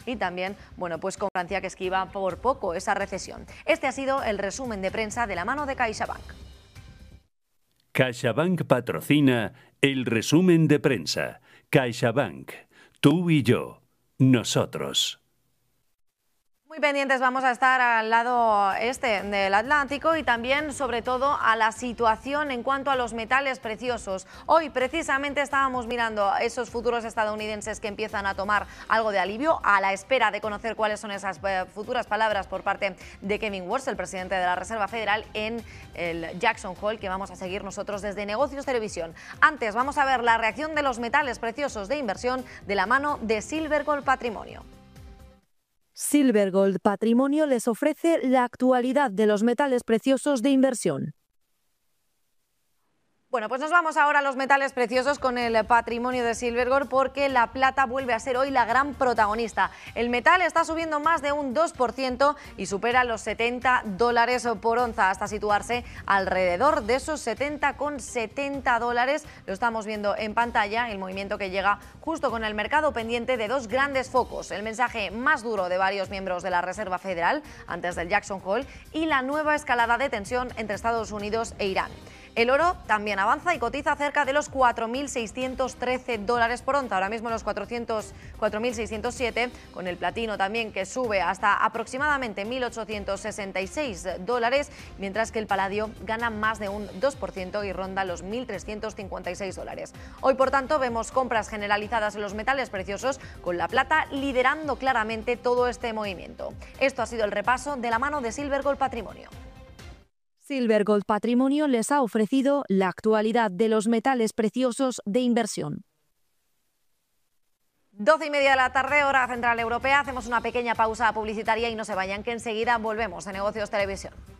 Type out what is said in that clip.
y también, bueno, pues con Francia, que esquiva por poco esa recesión. Este ha sido el resumen de prensa de la mano de CaixaBank. CaixaBank patrocina el resumen de prensa. CaixaBank, tú y yo, nosotros. Muy pendientes vamos a estar al lado este del Atlántico y también, sobre todo, a la situación en cuanto a los metales preciosos. Hoy, precisamente, estábamos mirando esos futuros estadounidenses que empiezan a tomar algo de alivio a la espera de conocer cuáles son esas futuras palabras por parte de Kevin Warsh, el presidente de la Reserva Federal, en el Jackson Hole, que vamos a seguir nosotros desde Negocios Televisión. Antes, vamos a ver la reacción de los metales preciosos de inversión de la mano de Silver Gold Patrimonio. Silver Gold Patrimonio les ofrece la actualidad de los metales preciosos de inversión. Bueno, pues nos vamos ahora a los metales preciosos con el patrimonio de Silver Gold, porque la plata vuelve a ser hoy la gran protagonista. El metal está subiendo más de un 2% y supera los $70 por onza, hasta situarse alrededor de esos $70,70. Lo estamos viendo en pantalla, el movimiento que llega justo con el mercado pendiente de dos grandes focos: el mensaje más duro de varios miembros de la Reserva Federal antes del Jackson Hole y la nueva escalada de tensión entre Estados Unidos e Irán. El oro también avanza y cotiza cerca de los $4.613 por onza, ahora mismo los 4.607, con el platino también, que sube hasta aproximadamente $1.866, mientras que el paladio gana más de un 2% y ronda los $1.356. Hoy, por tanto, vemos compras generalizadas en los metales preciosos, con la plata liderando claramente todo este movimiento. Esto ha sido el repaso de la mano de Silver Gold Patrimonio. Silver Gold Patrimonio les ha ofrecido la actualidad de los metales preciosos de inversión. 12:30 de la tarde, hora central europea. Hacemos una pequeña pausa publicitaria y no se vayan, que enseguida volvemos a Negocios Televisión.